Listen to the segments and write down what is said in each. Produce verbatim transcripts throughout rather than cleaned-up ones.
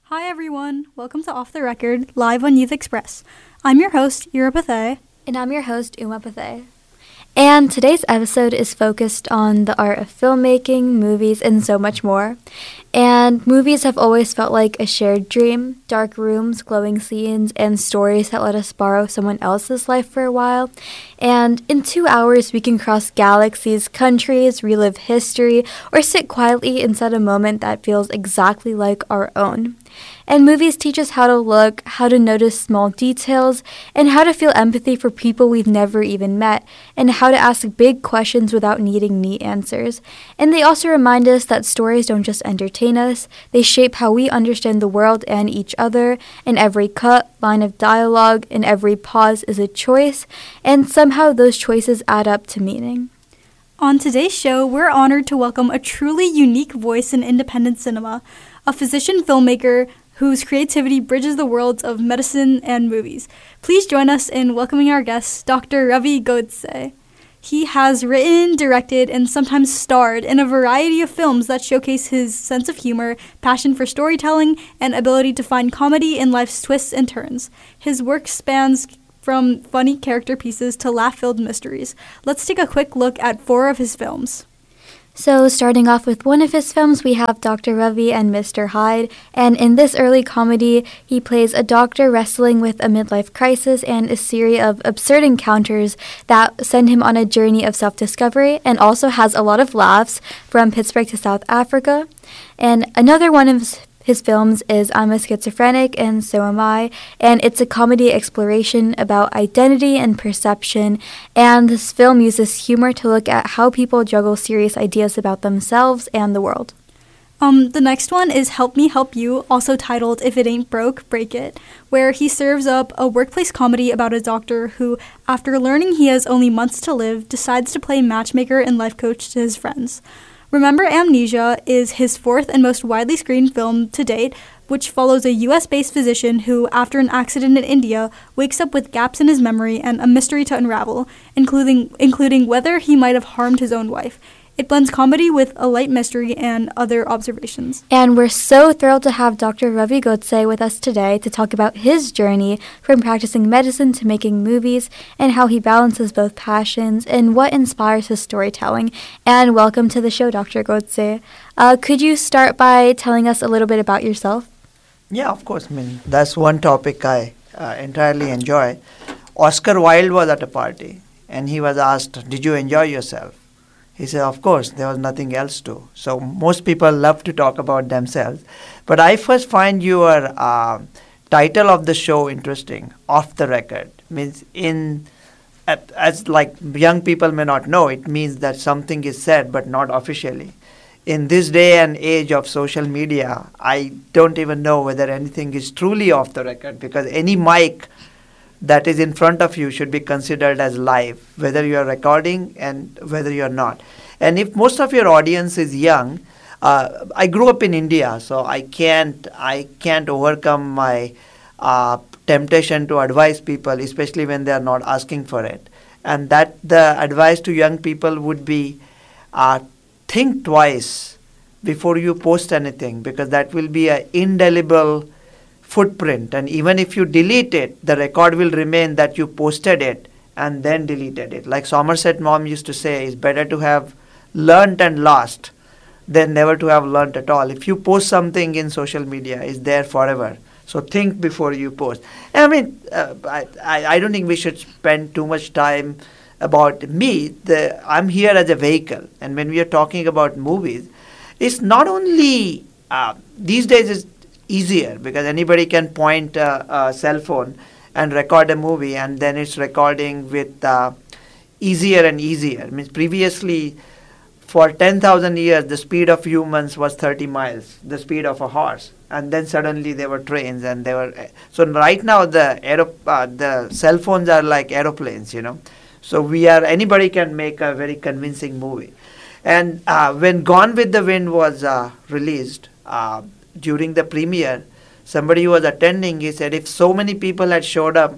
Hi everyone, welcome to Off the Record, live on Youth Express. I'm your host, Ira Pathay. And I'm your host, Uma Pathay. And today's episode is focused on the art of filmmaking, movies, and so much more. And movies have always felt like a shared dream, dark rooms, glowing scenes, and stories that let us borrow someone else's life for a while. And in two hours, we can cross galaxies, countries, relive history, or sit quietly inside a moment that feels exactly like our own. And movies teach us how to look, how to notice small details, and how to feel empathy for people we've never even met, and how to ask big questions without needing neat answers. And they also remind us that stories don't just entertain us, they shape how we understand the world and each other, and every cut, line of dialogue, and every pause is a choice, and somehow those choices add up to meaning. On today's show, we're honored to welcome a truly unique voice in independent cinema, a physician filmmaker whose creativity bridges the worlds of medicine and movies. Please join us in welcoming our guest, Doctor Ravi Godse. He has written, directed, and sometimes starred in a variety of films that showcase his sense of humor, passion for storytelling, and ability to find comedy in life's twists and turns. His work spans from funny character pieces to laugh-filled mysteries. Let's take a quick look at four of his films. So, starting off with one of his films, we have Doctor Ravi and Mister Hyde, and in this early comedy, he plays a doctor wrestling with a midlife crisis and a series of absurd encounters that send him on a journey of self-discovery, and also has a lot of laughs from Pittsburgh to South Africa. And another one of his His films is I'm a Schizophrenic and So Am I, and it's a comedy exploration about identity and perception, and this film uses humor to look at how people juggle serious ideas about themselves and the world. Um, the next one is Help Me Help You, also titled If It Ain't Broke, Break It, where he serves up a workplace comedy about a doctor who, after learning he has only months to live, decides to play matchmaker and life coach to his friends. Remember Amnesia is his fourth and most widely screened film to date, which follows a U S-based physician who, after an accident in India, wakes up with gaps in his memory and a mystery to unravel, including including whether he might have harmed his own wife. It blends comedy with a light mystery and other observations. And we're so thrilled to have Doctor Ravi Godse with us today to talk about his journey from practicing medicine to making movies and how he balances both passions and what inspires his storytelling. And welcome to the show, Doctor Godse. Uh, could you start by telling us a little bit about yourself? Yeah, of course. I mean, that's one topic I uh, entirely enjoy. Oscar Wilde was at a party and he was asked, "Did you enjoy yourself?" He said, of course, there was nothing else to. So most people love to talk about themselves. But I first find your uh, title of the show interesting, Off the Record. Means in, as like young people may not know, it means that something is said but not officially. In this day and age of social media, I don't even know whether anything is truly off the record, because any mic that is in front of you should be considered as live, whether you are recording and whether you are not. And if most of your audience is young, uh, I grew up in India, so I can't I can't overcome my uh, temptation to advise people, especially when they are not asking for it. And that the advice to young people would be, uh, think twice before you post anything, because that will be an indelible footprint, and even if you delete it, the record will remain that you posted it and then deleted it. Like Somerset Maugham used to say, it's better to have learnt and lost than never to have learnt at all. If you post something in social media, it's there forever. So think before you post. I mean, uh, I, I, I don't think we should spend too much time about me. The, I'm here as a vehicle, and when we are talking about movies, it's not only, uh, these days it's easier because anybody can point a, a cell phone and record a movie, and then it's recording with uh, easier and easier. I mean, previously, for ten thousand years, the speed of humans was thirty miles, the speed of a horse. And then suddenly there were trains, and there were... So right now, the aero, uh, the cell phones are like aeroplanes, you know. So we are, anybody can make a very convincing movie. And uh, when Gone with the Wind was uh, released, uh, during the premiere, somebody who was attending, he said, if so many people had showed up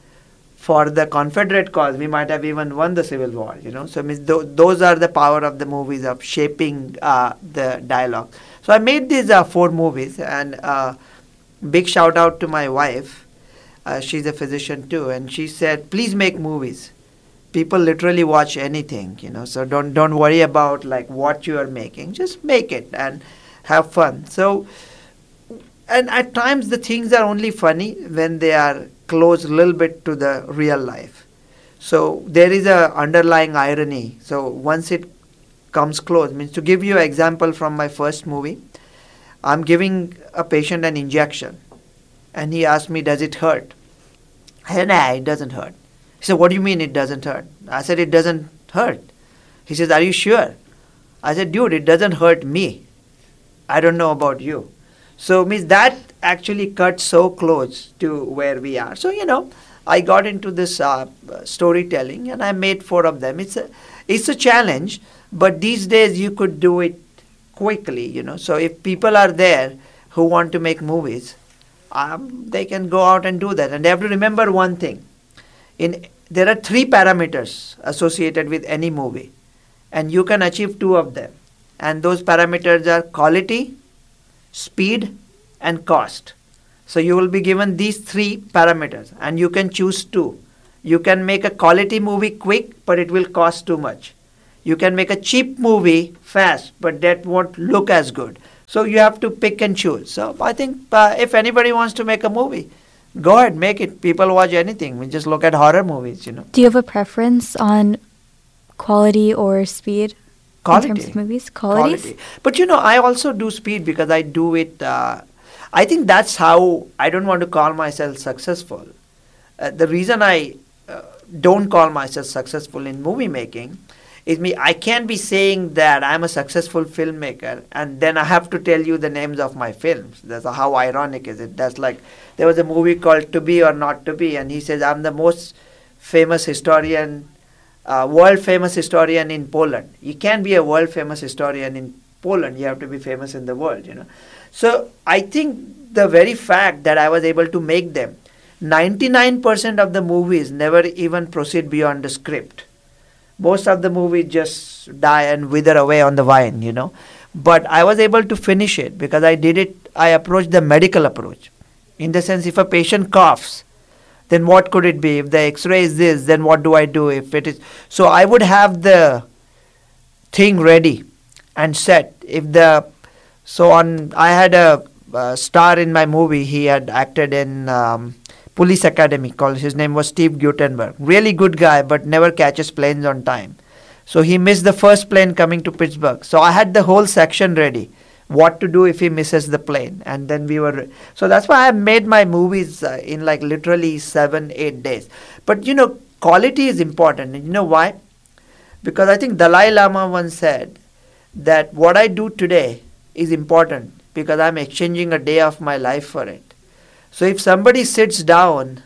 for the Confederate cause, we might have even won the Civil War, you know. So I mean, th- those are the power of the movies, of shaping uh, the dialogue. So I made these uh, four movies, and uh, big shout out to my wife. Uh, she's a physician too, and she said, please make movies. People literally watch anything, you know, so don't don't worry about like what you are making. Just make it and have fun. So, and at times the things are only funny when they are close a little bit to the real life. So there is a underlying irony. So once it comes close, means to give you an example from my first movie, I'm giving a patient an injection, and he asked me, does it hurt? I said, nah, it doesn't hurt. He said, what do you mean it doesn't hurt? I said, it doesn't hurt. He says, are you sure? I said, dude, it doesn't hurt me. I don't know about you. So means that actually cut so close to where we are. So, you know, I got into this uh, storytelling, and I made four of them. It's a, it's a challenge, but these days you could do it quickly, you know. So if people are there who want to make movies, um, they can go out and do that. And they have to remember one thing. In there are three parameters associated with any movie, and you can achieve two of them. And those parameters are quality, speed, and cost. So you will be given these three parameters, and you can choose two. You can make a quality movie quick, but it will cost too much. You can make a cheap movie fast, but that won't look as good. So you have to pick and choose. So I think uh, if anybody wants to make a movie, go ahead, make it. People watch anything. We just look at horror movies, you know. Do you have a preference on quality or speed? Quality. In terms of movies? Qualities? Quality. But you know, I also do speed because I do it, uh, I think that's how, I don't want to call myself successful. Uh, the reason I uh, don't call myself successful in movie making is me, I can't be saying that I'm a successful filmmaker and then I have to tell you the names of my films. That's how ironic is it. That's like, there was a movie called To Be or Not to Be, and he says, I'm the most famous historian, uh, world famous historian in Poland. You can't be a world famous historian in Poland. You have to be famous in the world, you know. So I think the very fact that I was able to make them, ninety-nine percent of the movies never even proceed beyond the script. Most of the movies just die and wither away on the vine, you know. But I was able to finish it because I did it, I approached the medical approach. In the sense, if a patient coughs, then what could it be? If the x-ray is this, then what do I do? If it is, so I would have the thing ready and set. If the, so on, I had a, a star in my movie, he had acted in um, Police Academy, called, his name was Steve Guttenberg. Really good guy, but never catches planes on time. So he missed the first plane coming to Pittsburgh. So I had the whole section ready, what to do if he misses the plane. And then we were, so that's why I made my movies uh, in like literally seven, eight days. But you know, quality is important. And you know why? Because I think Dalai Lama once said that what I do today is important because I'm exchanging a day of my life for it. So if somebody sits down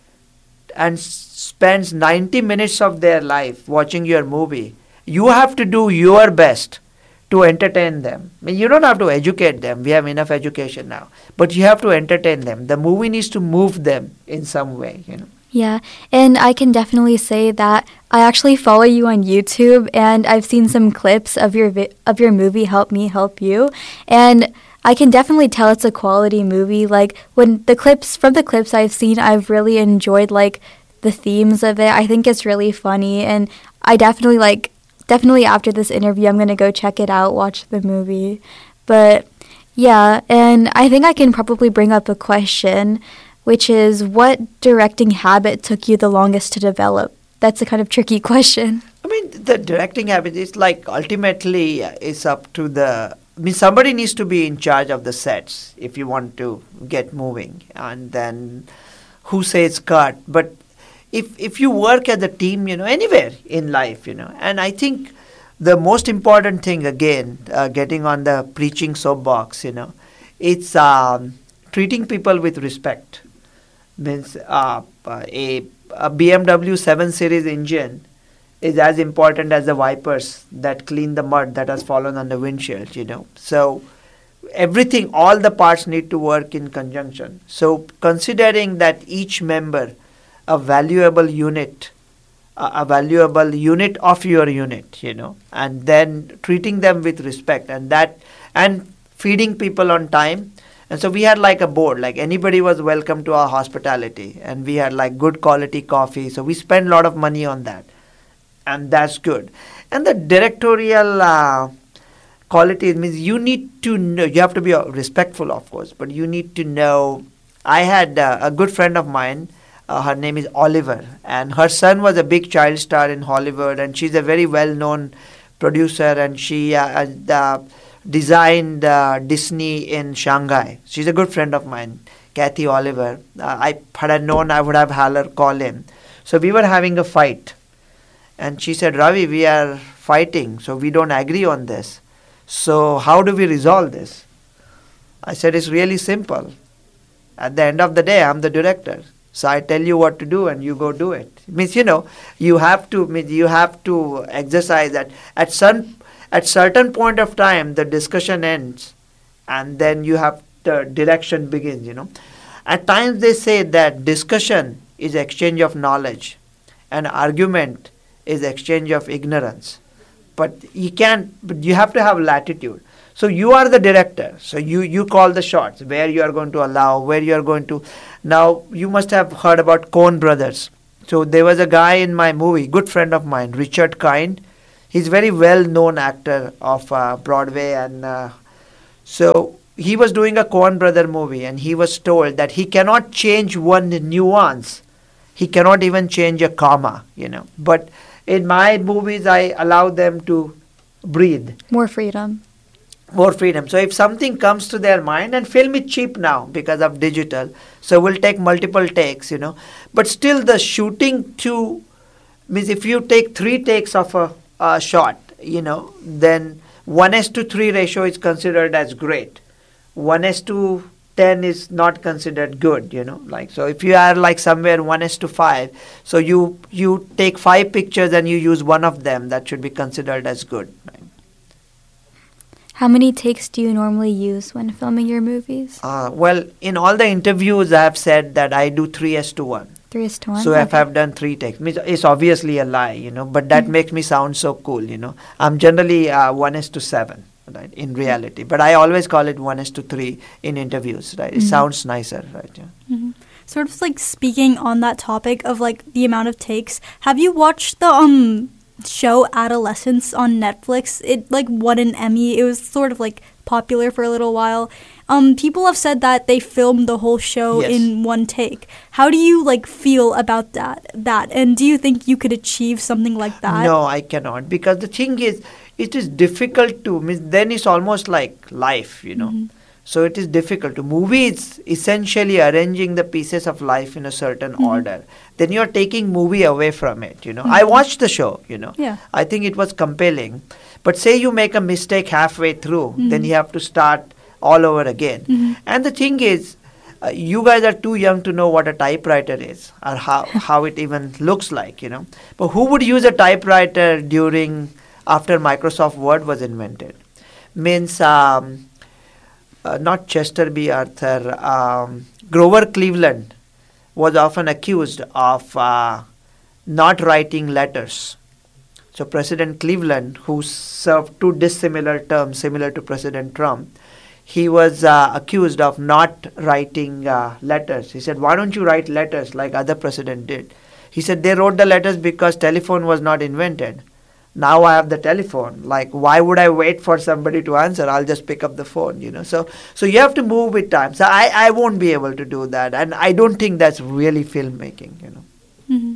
and s- spends ninety minutes of their life watching your movie, you have to do your best to entertain them. I mean, you don't have to educate them. We have enough education now. But you have to entertain them. The movie needs to move them in some way, you know. Yeah, and I can definitely say that I actually follow you on YouTube, and I've seen some clips of your vi- of your movie Help Me Help You, and I can definitely tell it's a quality movie. Like when the clips from the clips I've seen, I've really enjoyed like the themes of it. I think it's really funny, and I definitely like definitely after this interview I'm going to go check it out, watch the movie. But yeah, and I think I can probably bring up a question, which is what directing habit took you the longest to develop? That's a kind of tricky question. I mean, the directing habit is like ultimately uh, it's up to the, I mean, somebody needs to be in charge of the sets if you want to get moving. And then who says cut? But if if you work as a team, you know, anywhere in life, you know, and I think the most important thing, again, uh, getting on the preaching soapbox, you know, it's um, treating people with respect. Means uh, a, a B M W seven Series engine is as important as the wipers that clean the mud that has fallen on the windshield, you know. So everything, all the parts need to work in conjunction. So considering that each member a valuable unit, a, a valuable unit of your unit, you know, and then treating them with respect, and that, and feeding people on time, And so we had like a board, like anybody was welcome to our hospitality, and we had like good quality coffee. So we spent a lot of money on that, and that's good. And the directorial uh, quality means you need to know, you have to be respectful, of course, but you need to know. I had uh, a good friend of mine, uh, her name is Oliver, and her son was a big child star in Hollywood, and she's a very well-known producer, and she uh, uh, designed uh, Disney in Shanghai. She's a good friend of mine, Kathy Oliver. Uh, I had I known, I would have had her call him. So we were having a fight, and she said, Ravi, we are fighting, so we don't agree on this. So how do we resolve this? I said, it's really simple. At the end of the day, I'm the director. So I tell you what to do and you go do it. It means, you know, you have to means you have to exercise that. At some at certain point of time, the discussion ends, and then you have the direction begins, you know. At times they say that discussion is exchange of knowledge and argument is exchange of ignorance. But you can't, but you have to have latitude. So you are the director. So you, you call the shots, where you are going to allow, where you are going to. Now, you must have heard about Coen Brothers. So there was a guy in my movie, good friend of mine, Richard Kind. He's a very well-known actor of uh, Broadway. And uh, so he was doing a Coen Brother movie, and he was told that he cannot change one nuance. He cannot even change a comma, you know. But in my movies, I allow them to breathe. More freedom. More freedom. So if something comes to their mind, and film is cheap now because of digital, so we'll take multiple takes, you know. But still the shooting to, means if you take three takes of a, a shot, you know, then one is to three ratio is considered as great. one is to ten is not considered good, you know. Like, so if you are like somewhere one is to five, so you, you take five pictures and you use one of them, that should be considered as good. Right? How many takes do you normally use when filming your movies? Uh, well, in all the interviews, I have said that I do three is to one. Three is to one? So okay. if I've done three takes, it's obviously a lie, you know, but that mm-hmm. makes me sound so cool, you know. I'm generally uh, one is to seven, right, in reality. But I always call it one is to three in interviews, right? It mm-hmm. sounds nicer, right? Yeah. Mm-hmm. Sort of like speaking on that topic of like the amount of takes, have you watched the um show Adolescence on Netflix? It like won an Emmy. It was sort of like popular for a little while. Um, people have said that they filmed the whole show yes. in one take. How do you like feel about that? That and do you think you could achieve something like that? No, I cannot, because the thing is, it is difficult to. Mean, then it's almost like life, you know. Mm-hmm. So it is difficult to. Movie is essentially arranging the pieces of life in a certain mm-hmm. order. Then you're taking movie away from it, you know. Mm-hmm. I watched the show, you know. Yeah. I think it was compelling. But say you make a mistake halfway through, mm-hmm. then you have to start all over again. Mm-hmm. And the thing is, uh, you guys are too young to know what a typewriter is or how, how it even looks like, you know. But who would use a typewriter during, after Microsoft Word was invented? Means... Um, Uh, not Chester B. Arthur, um, Grover Cleveland was often accused of uh, not writing letters. So President Cleveland, who served two dissimilar terms similar to President Trump, he was uh, accused of not writing uh, letters. He said, why don't you write letters like other president did? He said they wrote the letters because telephone was not invented. Now I have the telephone. Like, why would I wait for somebody to answer? I'll just pick up the phone, you know. So, so you have to move with time. So I, I won't be able to do that, and I don't think that's really filmmaking, you know. Mm-hmm.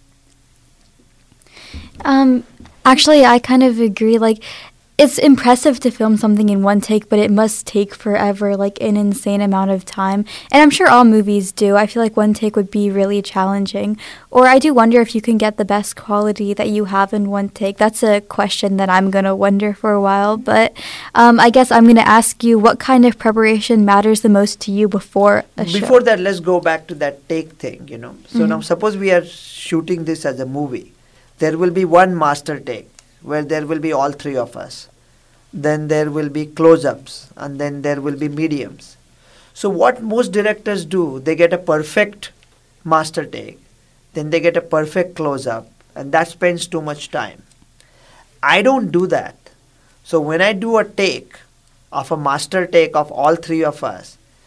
Um, actually, I kind of agree. Like, it's impressive to film something in one take, but it must take forever, like an insane amount of time. And I'm sure all movies do. I feel like one take would be really challenging. Or I do wonder if you can get the best quality that you have in one take. That's a question that I'm going to wonder for a while. But um, I guess I'm going to ask you, what kind of preparation matters the most to you before a show? Before that, let's go back to that take thing, you know. So mm-hmm. now suppose we are shooting this as a movie. There will be one master take where there will be all three of us. Then there will be close-ups, and then there will be mediums. So what most directors do, they get a perfect master take, then they get a perfect close-up, and that spends too much time. I don't do that. So when I do a take of a master take of all three of us,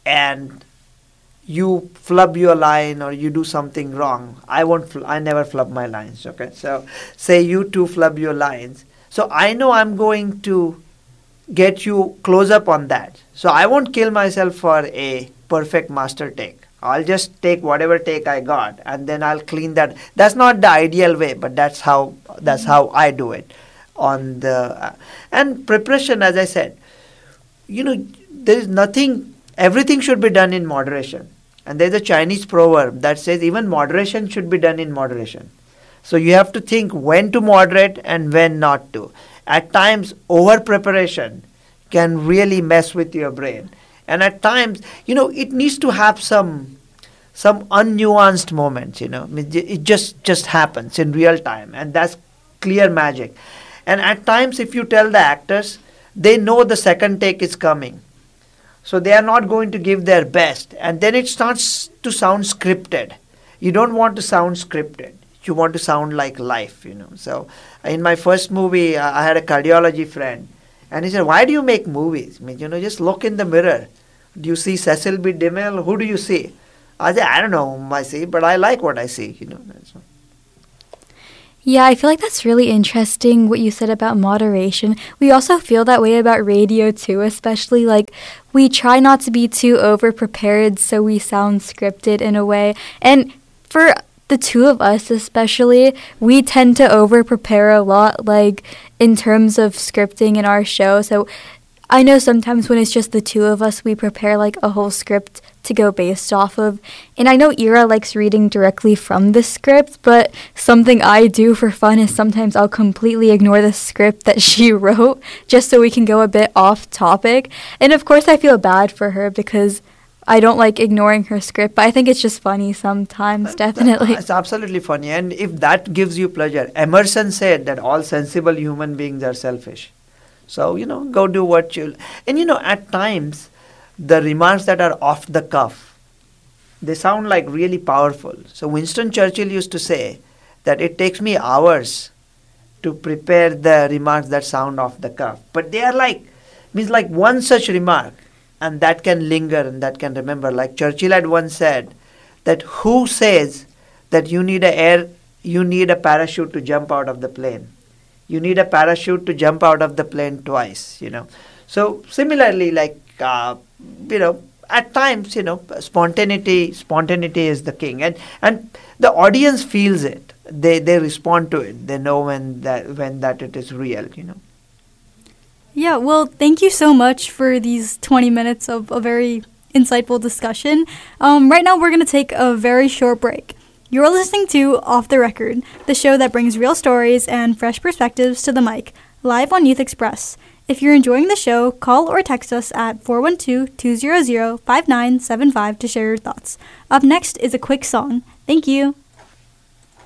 and you flub your line or you do something wrong, I won't. Fl- I never flub my lines. Okay, so say you two flub your lines, so I know I'm going to get you close up on that. So I won't kill myself for a perfect master take. I'll just take whatever take I got and then I'll clean that. That's not the ideal way, but that's how that's how I do it. On the uh, and preparation, as I said, you know, there is nothing. Everything should be done in moderation. And there's a Chinese proverb that says even moderation should be done in moderation. So you have to think when to moderate and when not to. At times, over preparation can really mess with your brain. And at times, you know, it needs to have some some unnuanced moments, you know. It just, just happens in real time. And that's clear magic. And at times, if you tell the actors, they know the second take is coming. So they are not going to give their best. And then it starts to sound scripted. You don't want to sound scripted. You want to sound like life, you know. So in my first movie, uh, I had a cardiology friend. And he said, why do you make movies? I mean, you know, just look in the mirror. Do you see Cecil B. DeMille? Who do you see? I said, I don't know whom I see, but I like what I see, you know. So. Yeah, I feel like that's really interesting what you said about moderation. We also feel that way about radio too, especially like we try not to be too over-prepared so we sound scripted in a way. And for the two of us especially, we tend to over-prepare a lot, like in terms of scripting in our show. So I know sometimes when it's just the two of us, we prepare like a whole script to go based off of. And I know Ira likes reading directly from the script, but something I do for fun is sometimes I'll completely ignore the script that she wrote just so we can go a bit off topic. And of course I feel bad for her because I don't like ignoring her script, but I think it's just funny sometimes, definitely. It's absolutely funny. And if that gives you pleasure, Emerson said that all sensible human beings are selfish. So, you know, go do what you... And, you know, at times, the remarks that are off the cuff, they sound like really powerful. So Winston Churchill used to say that it takes me hours to prepare the remarks that sound off the cuff. But they are like, means like one such remark, and that can linger and that can remember. Like Churchill had once said that who says that you need a air, you need a parachute to jump out of the plane? You need a parachute to jump out of the plane twice, you know. So similarly, like, uh, you know, at times, you know, spontaneity, spontaneity is the king. And, and the audience feels it. They, they respond to it. They know when that, when that it is real, you know. Yeah, well, thank you so much for these twenty minutes of a very insightful discussion. Um, right now, we're going to take a very short break. You're listening to Off the Record, the show that brings real stories and fresh perspectives to the mic, live on Youth Express. If you're enjoying the show, call or text us at four one two, two zero zero, five nine seven five to share your thoughts. Up next is a quick song. Thank you.